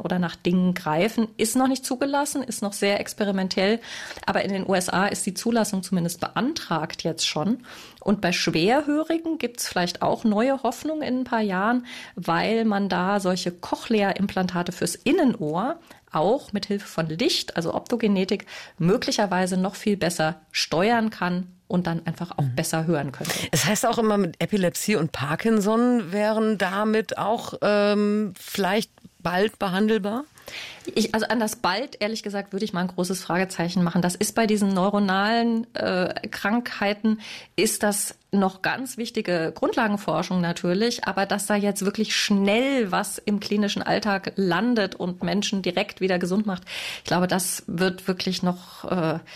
oder nach Dingen greifen. Ist noch nicht zugelassen, ist noch sehr experimentell. Aber in den USA ist die Zulassung zumindest beantragt jetzt schon. Und bei Schwerhörigen gibt es vielleicht auch neue Hoffnung in ein paar Jahren, weil man da solche Cochlea-Implantate fürs Innenohr auch mit Hilfe von Licht, also Optogenetik, möglicherweise noch viel besser steuern kann und dann einfach auch besser hören könnte. Es heißt auch immer, mit Epilepsie und Parkinson wären damit auch vielleicht bald behandelbar? Also an das bald, ehrlich gesagt, würde ich mal ein großes Fragezeichen machen. Das ist bei diesen neuronalen Krankheiten, ist das noch ganz wichtige Grundlagenforschung natürlich, aber dass da jetzt wirklich schnell was im klinischen Alltag landet und Menschen direkt wieder gesund macht, ich glaube, das wird wirklich noch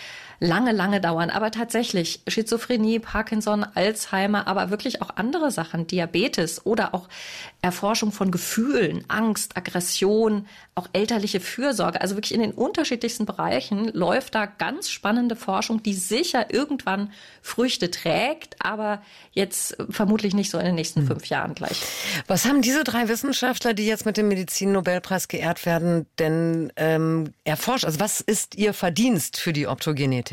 lange dauern. Aber tatsächlich, Schizophrenie, Parkinson, Alzheimer, aber wirklich auch andere Sachen, Diabetes oder auch Erforschung von Gefühlen, Angst, Aggression, auch elterliche Fürsorge. Also wirklich in den unterschiedlichsten Bereichen läuft da ganz spannende Forschung, die sicher irgendwann Früchte trägt, aber jetzt vermutlich nicht so in den nächsten 5 Jahren gleich. Was haben diese 3 Wissenschaftler, die jetzt mit dem Medizin-Nobelpreis geehrt werden, denn erforscht? Also was ist ihr Verdienst für die Optogenetik?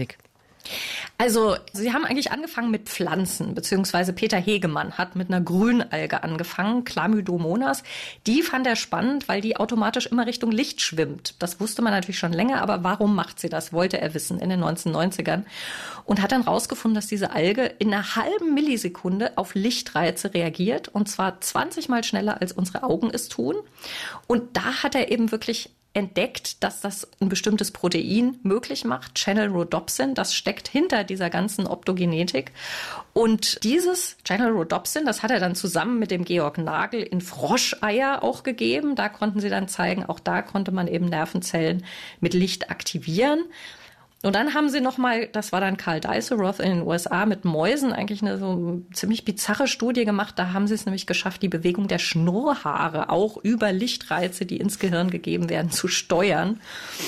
Also, sie haben eigentlich angefangen mit Pflanzen, beziehungsweise Peter Hegemann hat mit einer Grünalge angefangen, Chlamydomonas. Die fand er spannend, weil die automatisch immer Richtung Licht schwimmt. Das wusste man natürlich schon länger, aber warum macht sie das, wollte er wissen in den 1990ern. Und hat dann rausgefunden, dass diese Alge in einer halben Millisekunde auf Lichtreize reagiert, und zwar 20 Mal schneller, als unsere Augen es tun. Und da hat er eben wirklich entdeckt, dass das ein bestimmtes Protein möglich macht, Channel-Rhodopsin, das steckt hinter dieser ganzen Optogenetik. Und dieses Channel-Rhodopsin, das hat er dann zusammen mit dem Georg Nagel in Froscheier auch gegeben. Da konnten sie dann zeigen, auch da konnte man eben Nervenzellen mit Licht aktivieren. Und dann haben sie nochmal, das war dann Carl Diceroth in den USA, mit Mäusen eigentlich eine so ziemlich bizarre Studie gemacht. Da haben sie es nämlich geschafft, die Bewegung der Schnurrhaare auch über Lichtreize, die ins Gehirn gegeben werden, zu steuern.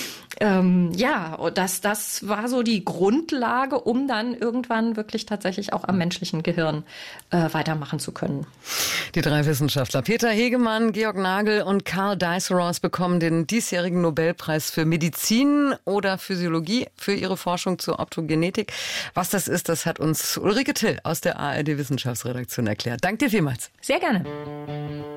Das war so die Grundlage, um dann irgendwann wirklich tatsächlich auch am menschlichen Gehirn weitermachen zu können. Die 3 Wissenschaftler, Peter Hegemann, Georg Nagel und Carl Diceroth, bekommen den diesjährigen Nobelpreis für Medizin oder Physiologie für ihre Forschung zur Optogenetik. Was das ist, das hat uns Ulrike Till aus der ARD Wissenschaftsredaktion erklärt. Danke dir vielmals. Sehr gerne.